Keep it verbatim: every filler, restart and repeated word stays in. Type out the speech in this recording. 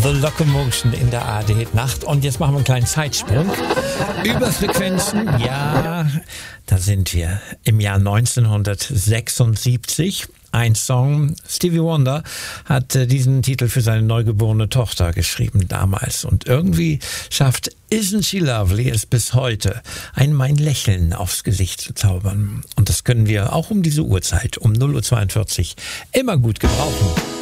The Locomotion in der A D Nacht. Und jetzt machen wir einen kleinen Zeitsprung. Überfrequenzen, ja, da sind wir im Jahr neunzehnhundertsechsundsiebzig. Ein Song, Stevie Wonder hat äh, diesen Titel für seine neugeborene Tochter geschrieben damals. Und irgendwie schafft Isn't She Lovely es bis heute, einmal ein Lächeln aufs Gesicht zu zaubern. Und das können wir auch um diese Uhrzeit, um null Uhr zweiundvierzig, immer gut gebrauchen.